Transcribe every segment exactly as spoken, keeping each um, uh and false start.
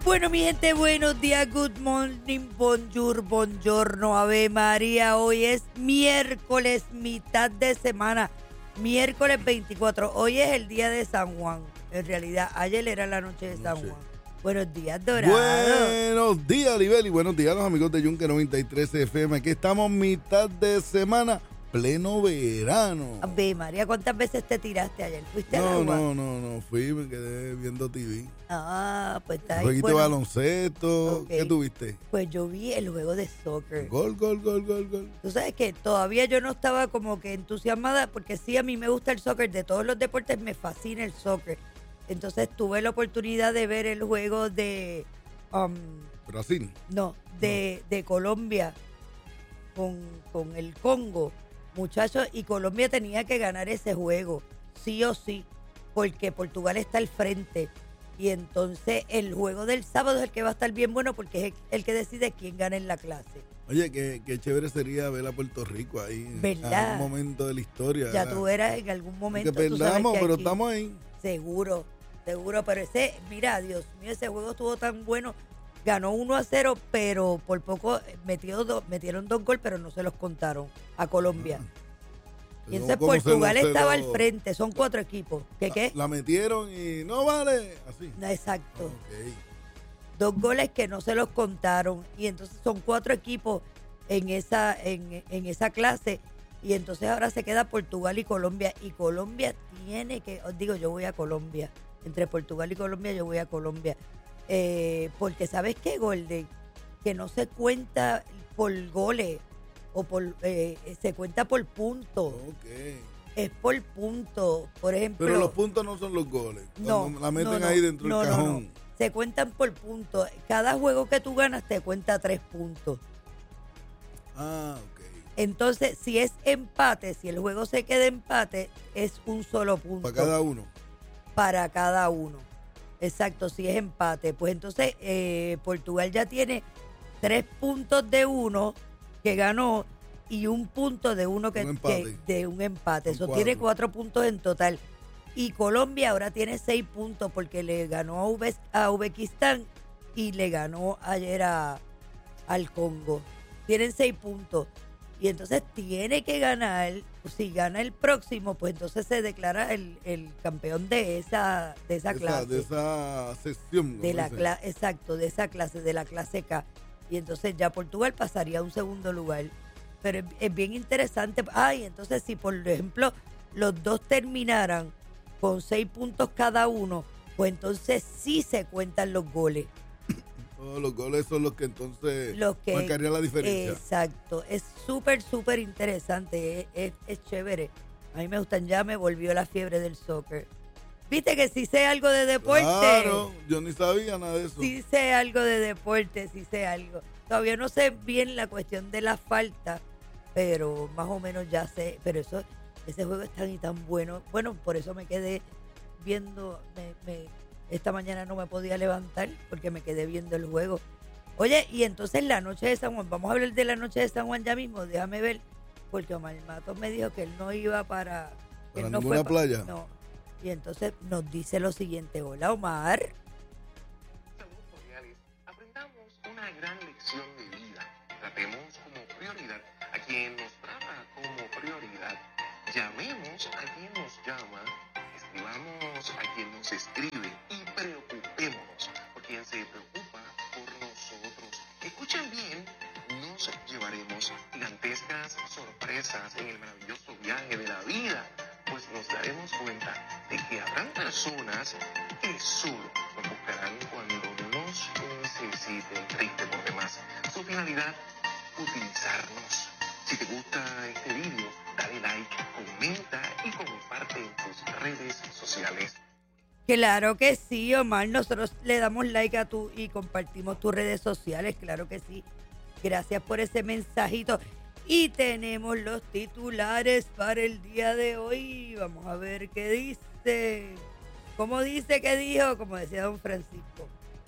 Bueno, mi gente, buenos días, good morning, bonjour, buongiorno, ave María. Hoy es miércoles, mitad de semana, miércoles veinticuatro. Hoy es el día de San Juan. En realidad, ayer era la noche de San Juan. Buenos días, Dorado. Buenos días, Libel, y buenos días a los amigos de Yunque noventa y tres F M. Aquí estamos mitad de semana, pleno verano. Ave María, ¿cuántas veces te tiraste ayer? ¿Fuiste al No, agua? no, no, no, fui, me quedé viendo T V. Ah, pues está ahí. Jueguito de Bueno, baloncesto, ok. ¿qué tuviste? pues yo vi el juego de soccer. Gol, gol, gol, gol, gol. Tú sabes que todavía yo no estaba como que entusiasmada porque sí, a mí me gusta el soccer. De todos los deportes me fascina el soccer. Entonces tuve la oportunidad de ver el juego de... um, Brasil. no, de, de Colombia con, con el Congo, muchachos. Y Colombia tenía que ganar ese juego, sí o sí, porque Portugal está al frente. Y entonces el juego del sábado es el que va a estar bien bueno porque es el, el que decide quién gana en la clase. Oye, qué, qué chévere sería ver a Puerto Rico ahí. ¿Verdad? En un momento de la historia. Ya ¿verdad? tú verás en algún momento. Que tú sabes perdamos, que pero aquí- estamos ahí. Seguro, seguro. Pero ese, mira, Dios mío, ese juego estuvo tan bueno. Ganó uno a cero, pero por poco metió dos, metieron dos goles, pero no se los contaron a Colombia. Y entonces ¿Cómo se lo- Portugal se estaba lo- al frente. Son cuatro equipos. ¿Qué qué? La metieron y no vale. Así. No, exacto. Ok. Dos goles que no se los contaron. Y entonces son cuatro equipos en esa, en, en esa clase. Y entonces ahora se queda Portugal y Colombia. Y Colombia tiene que, os digo, yo voy a Colombia. Entre Portugal y Colombia yo voy a Colombia. Eh, porque ¿sabes qué, Golden? Que no se cuenta por goles o por eh, se cuenta por puntos. Ok. Es por puntos. Por ejemplo, Pero los puntos no son los goles. no, Cuando la meten no, no, ahí dentro no, del no, cajón. no. Se cuentan por puntos. Cada juego que tú ganas te cuenta tres puntos. Ah, ok. Entonces, si es empate, si el juego se queda empate, es un solo punto. Para cada uno. Para cada uno. Exacto, si es empate. Pues entonces eh, Portugal ya tiene tres puntos de uno que ganó y un punto de uno que, Un empate. que- de un empate. Son Eso tiene cuatro. cuatro puntos en total. Y Colombia ahora tiene seis puntos porque le ganó a, Uzbe- a Uzbekistán y le ganó ayer a, al Congo. Tienen seis puntos. Y entonces tiene que ganar, si gana el próximo, pues entonces se declara el, el campeón de esa, de esa, Esa- clase. de esa sección. como De la dicen. cla- exacto, de esa clase, de la clase K. Y entonces ya Portugal pasaría a un segundo lugar. Pero es, es bien interesante. Ay, entonces si por ejemplo los dos terminaran con seis puntos cada uno, pues entonces sí se cuentan los goles. Todos los goles son los que entonces Los que, marcarían la diferencia. Exacto. Es súper, súper interesante. Es, es- es chévere. A mí me gustan. Ya me volvió la fiebre del soccer. Viste que sí sé algo de deporte. Claro, yo ni sabía nada de eso. Sí sé algo de deporte, sí sé algo. Todavía no sé bien la cuestión de la falta, pero más o menos ya sé. Pero eso, ese juego es tan y tan bueno. Bueno, por eso me quedé viendo. Me, me- esta mañana no me podía levantar porque me quedé viendo el juego. Oye, y entonces la noche de San Juan, vamos a hablar de la noche de San Juan ya mismo. Déjame ver, porque Omar Matos me dijo que él no iba para. que ¿Para él no ninguna pa- playa? No. Y entonces nos dice lo siguiente: hola, Omar. Saludos cordiales. Aprendamos una gran lección de vida. Tratemos como prioridad a quien nos trata como prioridad. Llamemos a quien nos llama. Escribamos a quien nos escribe. Y preocupémonos por quien se preocupa por nosotros. Escuchen bien. Nos llevaremos gigantescas sorpresas en el maravilloso viaje de la vida. Pues nos daremos cuenta de que habrán personas que solo nos buscarán cuando nos necesiten, triste por demás. Su finalidad, utilizarnos. Si te gusta este video, dale like, comenta y comparte en tus redes sociales. Claro que sí, Omar. Nosotros le damos like a tu y compartimos tus redes sociales. Claro que sí. Gracias por ese mensajito. Y tenemos los titulares para el día de hoy. Vamos a ver qué dice. ¿Cómo dice que dijo? Como decía don Francisco.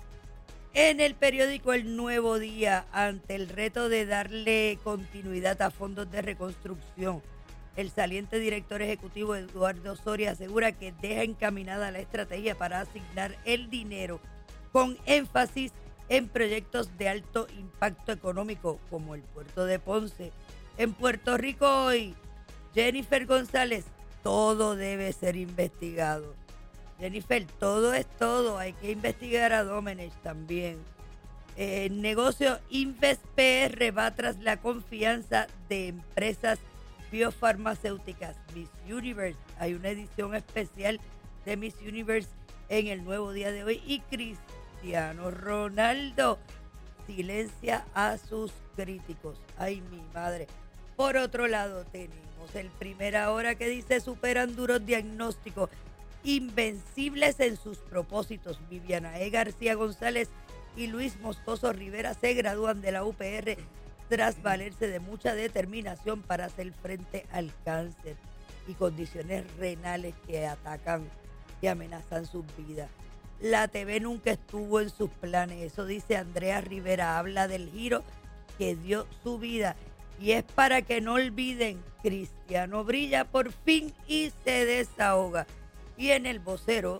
En el periódico El Nuevo Día, ante el reto de darle continuidad a fondos de reconstrucción, el saliente director ejecutivo Eduardo Soria asegura que deja encaminada la estrategia para asignar el dinero con énfasis en proyectos de alto impacto económico como el puerto de Ponce. En Puerto Rico hoy, Jennifer González, todo debe ser investigado. Jennifer, todo es todo, hay que investigar a Domenech también. Eh, el negocio Invest P R va tras la confianza de empresas biofarmacéuticas. Miss Universe, hay una edición especial de Miss Universe en el nuevo día de hoy. Y Cristiano Ronaldo silencia a sus críticos. Ay, mi madre. Por otro lado, tenemos el Primera Hora que dice: superan duros diagnósticos, invencibles en sus propósitos. Viviana E. García González y Luis Moscoso Rivera se gradúan de la U P R tras valerse de mucha determinación para hacer frente al cáncer y condiciones renales que atacan y amenazan sus vidas. La T V nunca estuvo en sus planes, eso dice Andrea Rivera, habla del giro que dio su vida. Y es para que no olviden, Cristiano brilla por fin y se desahoga. Y en el vocero,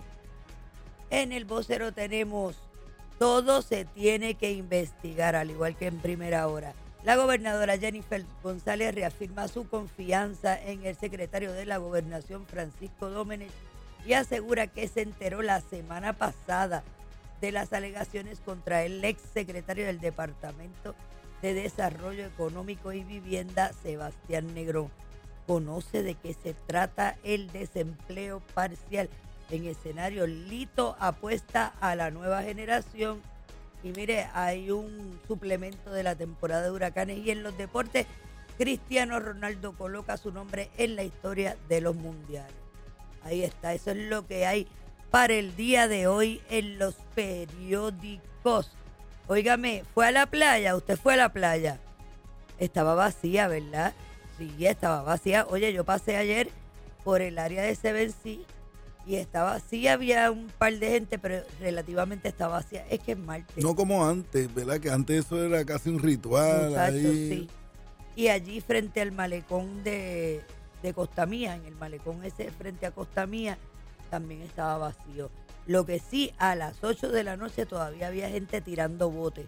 en el vocero tenemos: todo se tiene que investigar, al igual que en Primera Hora. La gobernadora Jennifer González reafirma su confianza en el secretario de la Gobernación, Francisco Domenech, y asegura que se enteró la semana pasada de las alegaciones contra el ex secretario del Departamento de Desarrollo Económico y Vivienda, Sebastián Negrón. Conoce de qué se trata el desempleo parcial. En escenario, Lito apuesta a la nueva generación. Y mire, hay un suplemento de la temporada de huracanes. Y en los deportes, Cristiano Ronaldo coloca su nombre en la historia de los mundiales. Ahí está, eso es lo que hay para el día de hoy en los periódicos. Óigame, ¿fue a la playa? ¿Usted fue a la playa? Estaba vacía, ¿verdad? Sí, estaba vacía. Oye, yo pasé ayer por el área de Seven Seas y estaba, sí había un par de gente, pero relativamente estaba vacía. Es que es martes. No como antes, ¿verdad? Que antes eso era casi un ritual. Muchachos, ahí. sí. Y allí frente al malecón de, de Costa Mía, en el malecón ese frente a Costa Mía, también estaba vacío. Lo que sí, a las ocho de la noche todavía había gente tirando botes.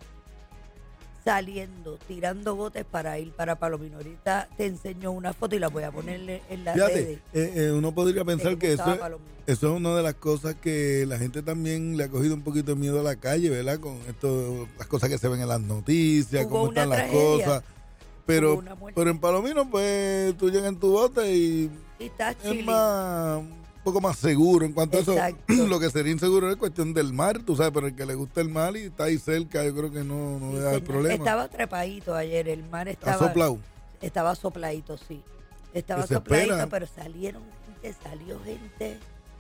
Saliendo, tirando botes para ir para Palomino. Ahorita te enseño una foto y la voy a poner en las Fíjate, redes. eh, eh, uno podría pensar que eso es, Palomino. eso es una de las cosas que la gente también le ha cogido un poquito de miedo a la calle, ¿verdad? Con esto, las cosas que se ven en las noticias, Hubo cómo una están las tragedia. cosas. Pero, Hubo una muerte. pero en Palomino, pues tú llegas en tu bote y Y está es chilling. más, un poco más seguro. En cuanto Exacto. a eso, lo que sería inseguro es cuestión del mar, tú sabes, pero el que le gusta el mar y está ahí cerca, yo creo que no, no Sí, debe haber señor. problema. Estaba trepadito ayer, el mar Está estaba... soplado. Estaba sopladito, sí. Estaba Que se sopladito, espera. pero salieron gente, salió gente.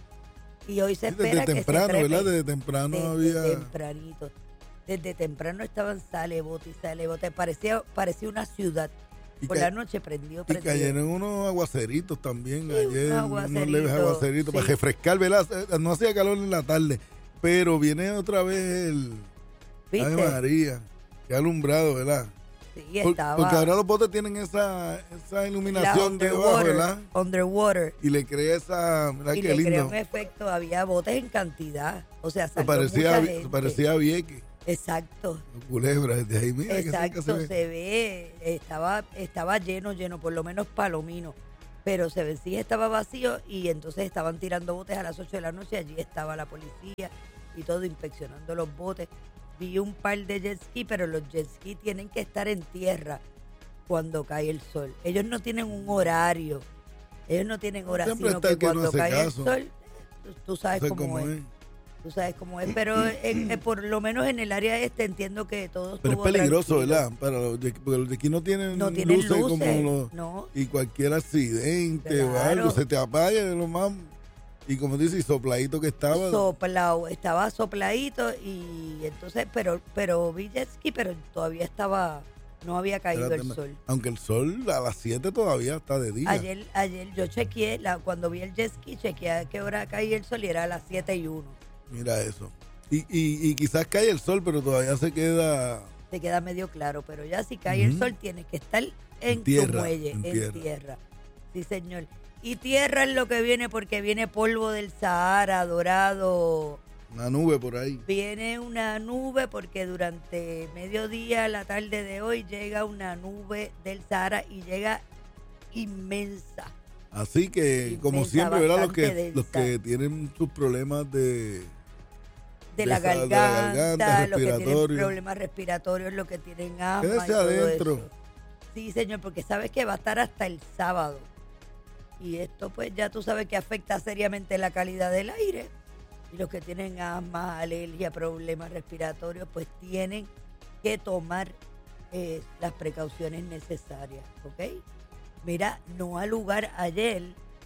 Y hoy se Sí, desde espera que temprano, se trepe. ¿verdad? Desde temprano Desde había... tempranito. Desde temprano estaban sale bote y sale bote. Parecía, parecía una ciudad. Y Por ca- la noche prendió, Y prendió. cayeron unos aguaceritos también Sí, ayer, unos unos aguaceritos, leves aguaceritos para sí. refrescar, ¿verdad? Eh, No hacía calor en la tarde, pero viene otra vez el... ¿Viste? Ay, María, qué alumbrado, ¿verdad? Sí, Por- estaba. porque ahora los botes tienen esa, esa la iluminación debajo, underwater, ¿verdad? underwater. Y le crea esa... Mira Y qué le crea lindo. un efecto. Había botes en cantidad. O sea, Se salió parecía, mucha se gente. parecía a Vieques, Exacto. Culebra, desde ahí, mira. que Exacto, cerca se se ve. ve, estaba, estaba lleno, lleno, por lo menos Palomino, pero se ve, sí estaba vacío y entonces estaban tirando botes a las ocho de la noche, allí estaba la policía y todo inspeccionando los botes. Vi un par de jet ski, pero los jet ski tienen que estar en tierra cuando cae el sol. Ellos no tienen un horario, ellos no tienen hora, Siempre sino está que el que no cuando hace cae caso. el sol, tú, tú sabes No sé cómo, cómo es. es. Tú sabes cómo es, pero eh, eh, por lo menos en el área este entiendo que todos Pero es peligroso, ¿verdad? Para los de, porque los de aquí no tienen, No tienen luces, luces, como los... no. Y cualquier accidente o Claro. algo, se te apaga de lo más... Y como dices, y sopladito que estaba... Soplado, estaba sopladito y entonces, pero, pero vi jet ski, pero todavía estaba, no había caído espérate, el no, sol. Aunque el sol a las siete todavía está de día. Ayer, ayer yo chequeé, la, cuando vi el jet ski, chequeé a qué hora caía el sol y era a las siete y uno. Mira eso. Y, y, y quizás cae el sol, pero todavía se queda... Te queda medio claro, pero ya si cae el Ujú. sol tienes que estar en, En tierra, tu muelle, en en, tierra. tierra. Sí, señor. Y tierra es lo que viene porque viene polvo del Sahara, dorado, Una nube por ahí. Viene una nube porque durante mediodía, la tarde de hoy, llega una nube del Sahara y llega inmensa. Así que, Inmensa, como siempre, ¿verdad? Los que, bastante los que tienen sus problemas de... De la esa- de la garganta, garganta, los que tienen respiratorio. problemas respiratorios, los que tienen asma y Quédese todo adentro. eso. Sí, señor, porque sabes que va a estar hasta el sábado. Y esto, pues, ya tú sabes que afecta seriamente la calidad del aire. Y los que tienen asma, alergia, problemas respiratorios, pues tienen que tomar eh, las precauciones necesarias, ¿ok? Mira, no al lugar ayer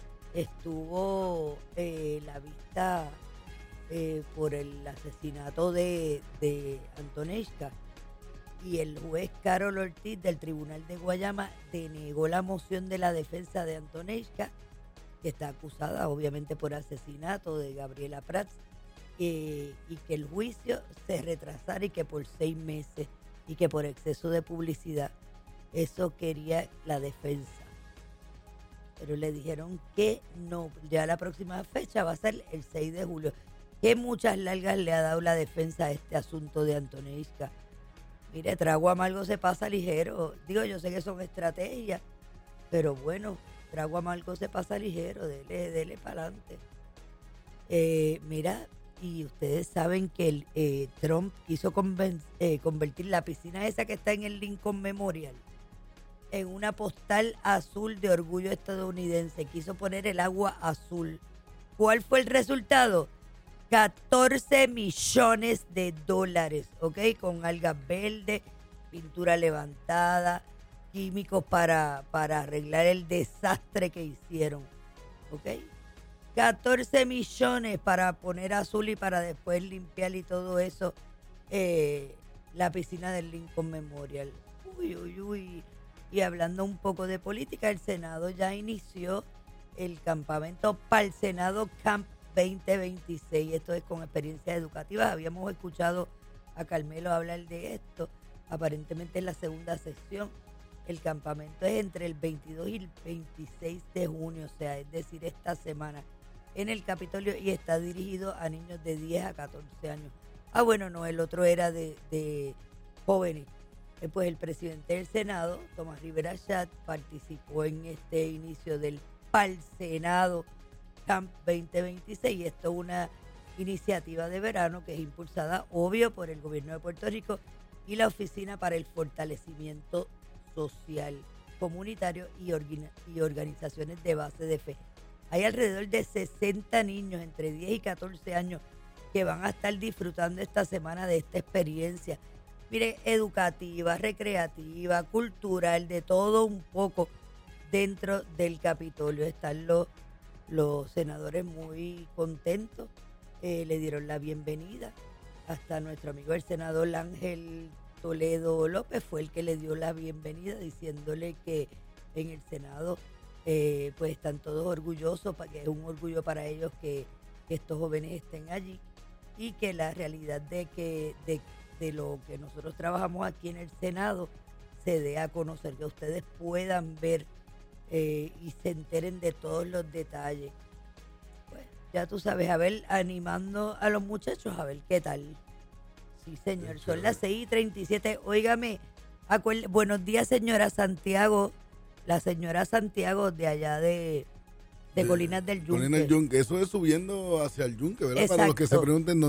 estuvo eh, la vista eh, por el asesinato de, de Antonesca, y el juez Carol Ortiz del Tribunal de Guayama denegó la moción de la defensa de Antonesca, que está acusada obviamente por asesinato de Gabriela Prats, eh, y que el juicio se retrasara y que por seis meses y que por exceso de publicidad. Eso quería la defensa. Pero le dijeron que no, ya la próxima fecha va a ser el seis de julio. ¿Qué muchas largas le ha dado la defensa a este asunto de Antonesca? Mire, trago amargo se pasa ligero. Digo, yo sé que son estrategias, pero bueno, trago amargo se pasa ligero. Dele, dele para adelante. Eh, mira, y ustedes saben que el, eh, Trump quiso conven- eh, convertir la piscina esa que está en el Lincoln Memorial en una postal azul de orgullo estadounidense. Quiso poner el agua azul. ¿Cuál fue el resultado? catorce millones de dólares, ¿ok? Con algas verdes, pintura levantada, químicos para, para arreglar el desastre que hicieron, ¿ok? catorce millones para poner azul y para después limpiar y todo eso, eh, la piscina del Lincoln Memorial. Uy, uy, uy. Y hablando un poco de política, el Senado ya inició el campamento para el Senado Camp veinte veintiséis. Esto es con experiencias educativas. Habíamos escuchado a Carmelo hablar de esto. Aparentemente es la segunda sesión. El campamento es entre el veintidós y el veintiséis de junio, o sea, es decir, esta semana en el Capitolio, y está dirigido a niños de diez a catorce años. Ah, bueno, no, el otro era de, de jóvenes. Eh, Pues el presidente del Senado, Tomás Rivera Chat, participó en este inicio del Pal Senado Camp veinte veintiséis. Esto es una iniciativa de verano que es impulsada, obvio, por el gobierno de Puerto Rico y la Oficina para el Fortalecimiento Social, Comunitario y, organa- y Organizaciones de Base de Fe. Hay alrededor de sesenta niños entre diez y catorce años que van a estar disfrutando esta semana de esta experiencia. Mire, educativa, recreativa, cultural, de todo un poco dentro del Capitolio. Están los, los senadores muy contentos, eh, le dieron la bienvenida. Hasta nuestro amigo el senador Ángel Toledo López fue el que le dio la bienvenida, diciéndole que en el Senado eh, pues están todos orgullosos, que es un orgullo para ellos que, que estos jóvenes estén allí, y que la realidad de que de, de lo que nosotros trabajamos aquí en el Senado se dé a conocer, que ustedes puedan ver eh, y se enteren de todos los detalles. Pues ya tú sabes, a ver, animando a los muchachos, a ver qué tal. Sí, señor, son las seis y treinta y siete. Óigame, acuer- buenos días, señora Santiago, la señora Santiago de allá de, de Colinas del Yunque. Colinas del Yunque. Eso es subiendo hacia el Yunque, ¿verdad? Para los que se Exacto. pregunten